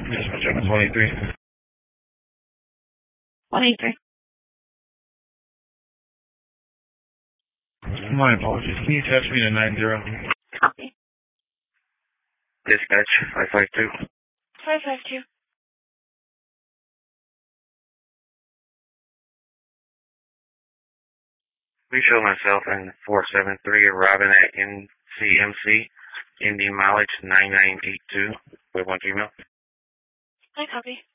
Dispatch 183. 183. My apologies. Can you attach me to 90? Copy. Dispatch 552. 552. We show myself in 473 arriving at NCMC, Indian mileage 9982 with 1 Gmail. I copy.